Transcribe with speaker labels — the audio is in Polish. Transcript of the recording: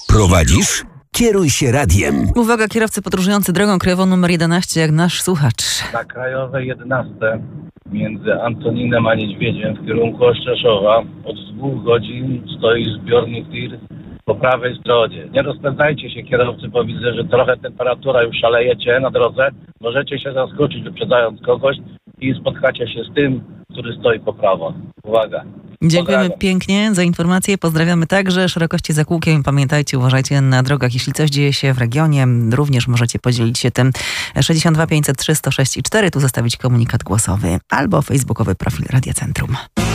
Speaker 1: Prowadzisz? Kieruj się radiem.
Speaker 2: Uwaga, kierowcy podróżujący drogą krajową numer 11, jak nasz słuchacz.
Speaker 3: Na krajowej 11 między Antoninem a Niedźwiedziem w kierunku Ostrzeszowa od 2 godzin stoi zbiornik TIR po prawej stronie. Nie rozpędzajcie się, kierowcy, bo widzę, że trochę temperatura już szalejecie na drodze. Możecie się zaskoczyć, wyprzedzając kogoś i spotkacie się z tym, który stoi po prawo. Uwaga.
Speaker 2: Dziękujemy
Speaker 3: Pozdrawiam.
Speaker 2: pięknie za informację. Pozdrawiamy także. Szerokości za kółkiem. Pamiętajcie, uważajcie na drogach. Jeśli coś dzieje się w regionie, również możecie podzielić się tym. 62 503 106 i 4. Tu zostawić komunikat głosowy albo facebookowy profil Radia Centrum.